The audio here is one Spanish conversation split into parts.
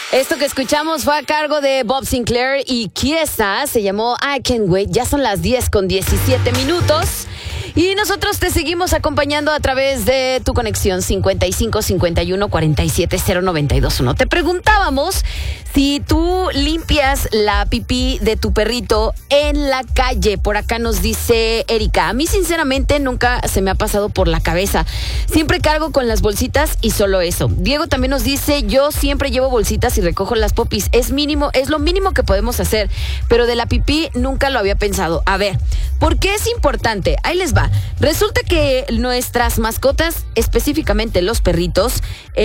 Esto que escuchamos fue a cargo de Bob Sinclair y Kiesa, se llamó I Can't Wait. Ya son las 10:17. Y nosotros te seguimos acompañando a través de tu conexión 55 51 47 0921. Te preguntábamos si tú limpias la pipí de tu perrito en la calle. Por acá nos dice Erika, a mí sinceramente nunca se me ha pasado por la cabeza. Siempre cargo con las bolsitas y solo eso. Diego también nos dice, yo siempre llevo bolsitas y recojo las popis. Es lo mínimo que podemos hacer, pero de la pipí nunca lo había pensado. A ver, ¿por qué es importante? Ahí les va. Resulta que nuestras mascotas, específicamente los perritos,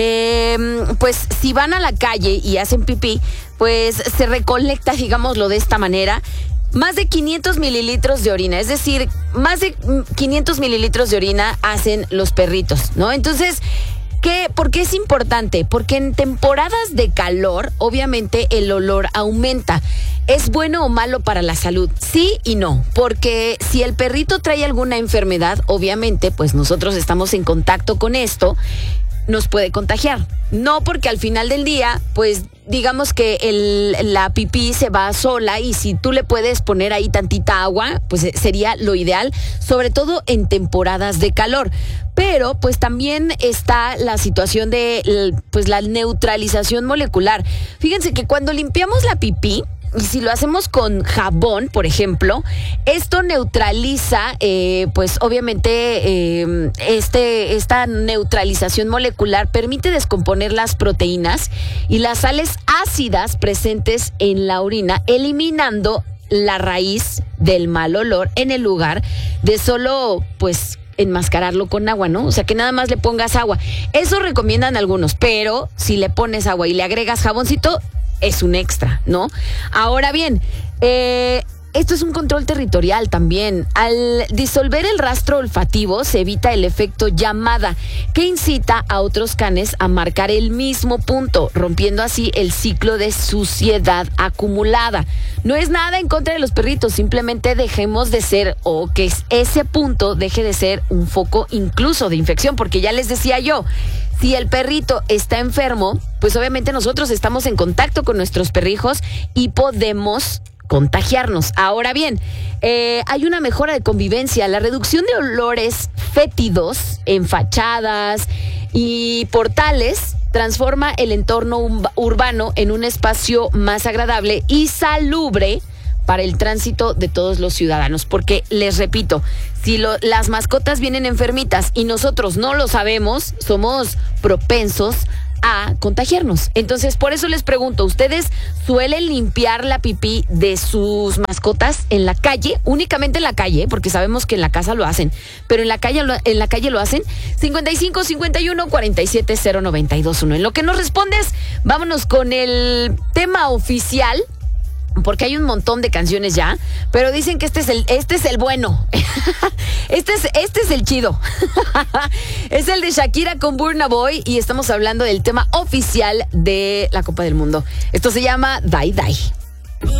pues si van a la calle y hacen pipí, pues se recolecta, digámoslo de esta manera, más de 500 mililitros de orina. Es decir, más de 500 mililitros de orina hacen los perritos, ¿no? Entonces, ¿por qué es importante? Porque en temporadas de calor, obviamente el olor aumenta. ¿Es bueno o malo para la salud? Sí y no, porque si el perrito trae alguna enfermedad, obviamente, pues nosotros estamos en contacto con esto, nos puede contagiar. No, porque al final del día, pues digamos que la pipí se va sola y si tú le puedes poner ahí tantita agua, pues sería lo ideal, sobre todo en temporadas de calor. Pero pues también está la situación de pues la neutralización molecular. Fíjense que cuando limpiamos la pipí, y si lo hacemos con jabón, por ejemplo, esto neutraliza, pues obviamente esta neutralización molecular permite descomponer las proteínas y las sales ácidas presentes en la orina, eliminando la raíz del mal olor en el lugar de solo, pues, enmascararlo con agua, ¿no? O sea, que nada más le pongas agua. Eso recomiendan algunos, pero si le pones agua y le agregas jaboncito, es un extra, ¿no? Ahora bien, esto es un control territorial también. Al disolver el rastro olfativo se evita el efecto llamada, que incita a otros canes a marcar el mismo punto, rompiendo así el ciclo de suciedad acumulada. No es nada en contra de los perritos, simplemente dejemos de ser, o que ese punto deje de ser un foco incluso de infección, porque ya les decía yo, si el perrito está enfermo, pues obviamente nosotros estamos en contacto con nuestros perrijos y podemos contagiarnos. Ahora bien, hay una mejora de convivencia. La reducción de olores fétidos en fachadas y portales transforma el entorno urbano en un espacio más agradable y salubre para el tránsito de todos los ciudadanos. Porque, les repito, si las mascotas vienen enfermitas y nosotros no lo sabemos, somos propensos a contagiarnos. Entonces, por eso les pregunto, ¿ustedes suelen limpiar la pipí de sus mascotas en la calle? Únicamente en la calle, porque sabemos que en la casa lo hacen, pero en la calle lo hacen. 55 51 47 0921. En lo que nos respondes, vámonos con el tema oficial, porque hay un montón de canciones ya, pero dicen que este es el bueno. Este es el chido. Es el de Shakira con Burna Boy y estamos hablando del tema oficial de la Copa del Mundo. Esto se llama Die Die.